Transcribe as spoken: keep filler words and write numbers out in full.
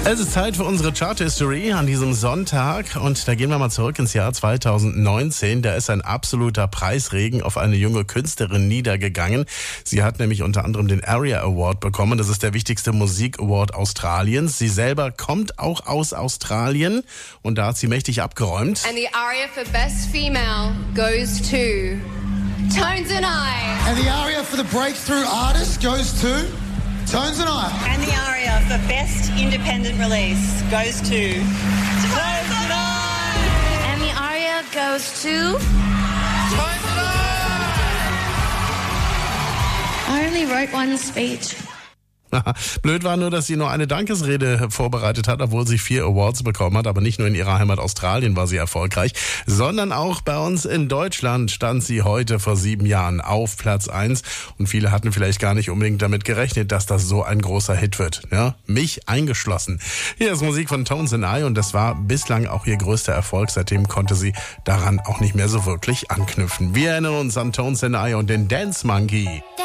Es ist Zeit für unsere Chart-History an diesem Sonntag und da gehen wir mal zurück ins Jahr zweitausendneunzehn. Da ist ein absoluter Preisregen auf eine junge Künstlerin niedergegangen. Sie hat nämlich unter anderem den ARIA Award bekommen. Das ist der wichtigste Musik-Award Australiens. Sie selber kommt auch aus Australien und da hat sie mächtig abgeräumt. And the ARIA for Best Female goes to Tones and I. And the ARIA for the Breakthrough Artist goes to Tones and I. And the ARIA for Best Independent Release goes to Tones and I. And the ARIA goes to Tones and I. I only wrote one speech. Blöd war nur, dass sie nur eine Dankesrede vorbereitet hat, obwohl sie vier Awards bekommen hat. Aber nicht nur in ihrer Heimat Australien war sie erfolgreich, sondern auch bei uns in Deutschland stand sie heute vor sieben Jahren auf Platz eins. Und viele hatten vielleicht gar nicht unbedingt damit gerechnet, dass das so ein großer Hit wird. Ja, mich eingeschlossen. Hier ist Musik von Tones and I und das war bislang auch ihr größter Erfolg. Seitdem konnte sie daran auch nicht mehr so wirklich anknüpfen. Wir erinnern uns an Tones and I und den Dance Monkey.